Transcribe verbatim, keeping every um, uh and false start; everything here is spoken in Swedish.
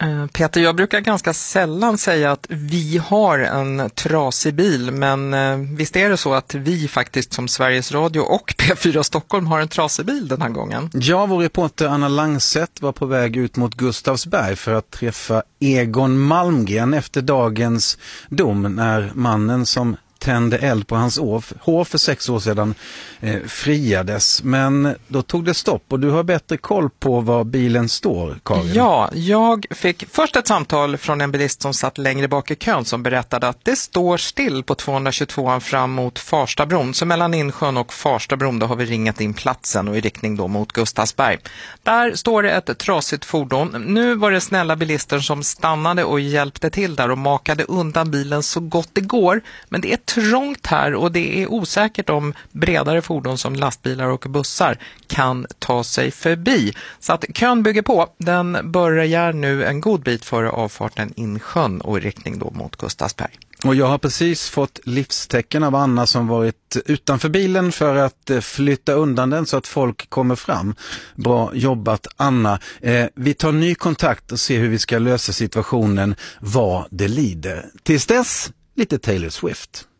Peter, jag brukar ganska sällan säga att vi har en trasig bil, men visst är det så att vi faktiskt som Sveriges Radio och P fyra Stockholm har en trasig bil den här gången? Ja, vår reporter Anna Langset var på väg ut mot Gustavsberg för att träffa Egon Malmgren efter dagens dom när mannen som tände eld på hans hår för sex år sedan eh, friades. Men då tog det stopp och du har bättre koll på var bilen står, Karin. Ja, jag fick först ett samtal från en bilist som satt längre bak i kön som berättade att det står still på tvåhundratjugotvåan fram mot Farstabron. Så mellan Insjön och Farstabron då har vi ringat in platsen och i riktning då mot Gustavsberg. Där står det ett trasigt fordon. Nu var det snälla bilister som stannade och hjälpte till där och makade undan bilen så gott det går. Men det är trångt här och det är osäkert om bredare fordon som lastbilar och bussar kan ta sig förbi. Så att kön bygger på. Den börjar nu en god bit före avfarten Insjön och i riktning då mot Gustavsberg. Och jag har precis fått livstecken av Anna som varit utanför bilen för att flytta undan den så att folk kommer fram. Bra jobbat, Anna. Eh, vi tar ny kontakt och ser hur vi ska lösa situationen vad det lider. Tills dess, lite Taylor Swift.